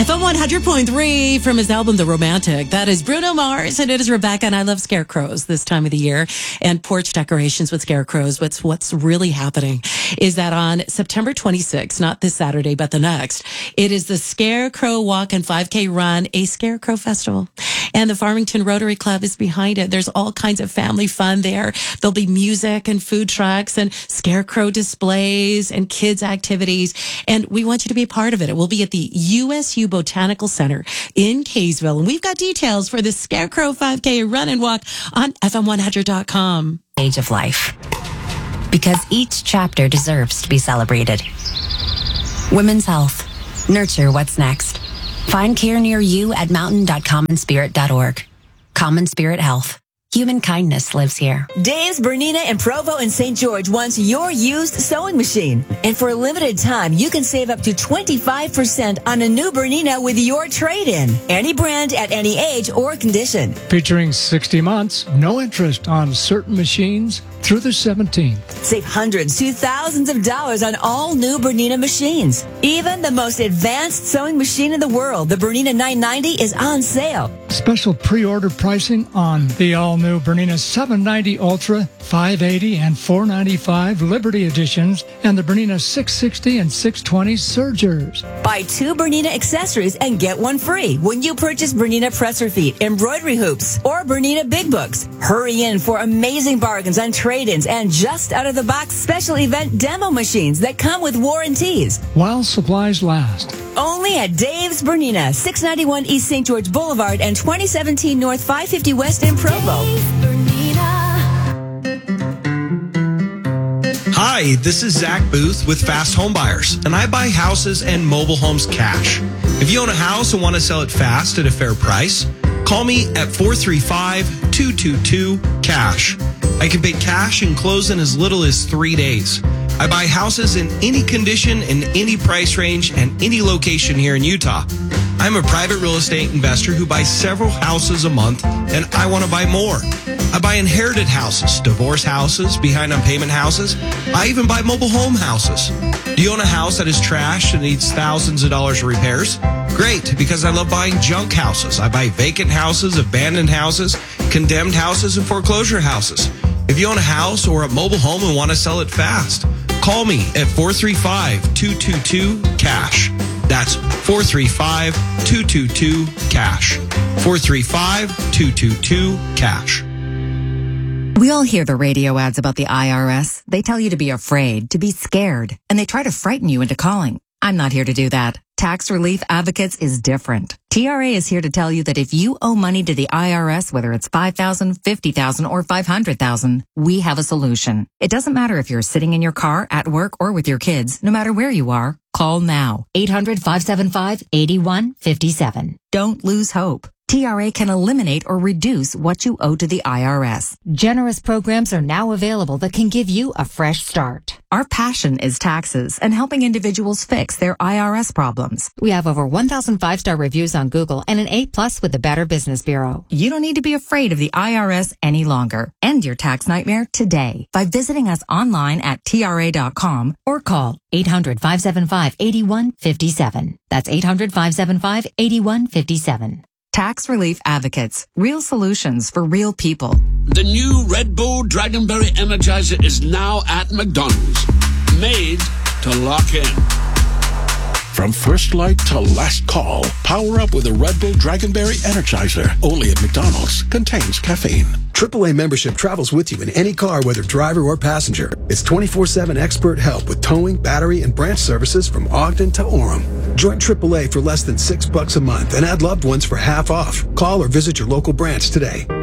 FM 100.3 from his album, The Romantic. That is Bruno Mars, and it is Rebecca, and I love scarecrows this time of the year and porch decorations with scarecrows. What's really happening is that on September 26th, not this Saturday, but the next, it is the Scarecrow Walk and 5K Run, a scarecrow festival. And the Farmington Rotary Club is behind it. There's all kinds of family fun there. There'll be music and food trucks and scarecrow displays and kids activities. And we want you to be a part of it. It will be at the USU Botanical Center in Kaysville. And we've got details for the Scarecrow 5K Run and Walk on FM100.com. Age of life. Because each chapter deserves to be celebrated. Women's health. Nurture what's next. Find care near you at mountain.commonspirit.org. Common Spirit Health. Human kindness lives here. Dave's Bernina in Provo and St. George wants your used sewing machine. And for a limited time, you can save up to 25% on a new Bernina with your trade-in. Any brand at any age or condition. Featuring 60 months, no interest on certain machines through the 17th. Save hundreds to thousands of dollars on all new Bernina machines. Even the most advanced sewing machine in the world, the Bernina 990, is on sale. Special pre-order pricing on the all-new Bernina 790 Ultra, 580, and 495 Liberty editions, and the Bernina 660 and 620 Surgers. Buy 2 Bernina accessories and get 1 free when you purchase Bernina presser feet, embroidery hoops, or Bernina big books. Hurry in for amazing bargains on trade-ins and just out-of-the-box special event demo machines that come with warranties. While supplies last. Only at Dave's Bernina, 691 East St. George Boulevard and 2017 North 550 West in Provo. Hi, this is Zach Booth with Fast Home Buyers, and I buy houses and mobile homes cash. If you own a house and want to sell it fast at a fair price, call me at 435-222-CASH. I can pay cash and close in as little as 3 days. I buy houses in any condition, in any price range, and any location here in Utah. I'm a private real estate investor who buys several houses a month, and I want to buy more. I buy inherited houses, divorce houses, behind on payment houses. I even buy mobile home houses. Do you own a house that is trashed and needs thousands of dollars of repairs? Great, because I love buying junk houses. I buy vacant houses, abandoned houses, condemned houses, and foreclosure houses. If you own a house or a mobile home and want to sell it fast, call me at 435-222-CASH. That's 435-222-CASH. 435-222-CASH. We all hear the radio ads about the IRS. They tell you to be afraid, to be scared, and they try to frighten you into calling. I'm not here to do that. Tax Relief Advocates is different. TRA is here to tell you that if you owe money to the IRS, whether it's $5,000, $50,000, or $500,000, we have a solution. It doesn't matter if you're sitting in your car, at work, or with your kids. No matter where you are, call now. 800-575-8157. Don't lose hope. TRA can eliminate or reduce what you owe to the IRS. Generous programs are now available that can give you a fresh start. Our passion is taxes and helping individuals fix their IRS problems. We have over 1,000 5-star reviews on Google and an A+ with the Better Business Bureau. You don't need to be afraid of the IRS any longer. End your tax nightmare today by visiting us online at TRA.com or call 800-575-8157. That's 800-575-8157. Tax Relief Advocates. Real solutions for real people. The new Red Bull Dragonberry Energizer is now at McDonald's. Made to lock in. From first light to last call, power up with a Red Bull Dragonberry Energizer. Only at McDonald's. Contains caffeine. AAA membership travels with you in any car, whether driver or passenger. It's 24/7 expert help with towing, battery, and branch services from Ogden to Orem. Join AAA for less than $6 a month and add loved ones for half off. Call or visit your local branch today.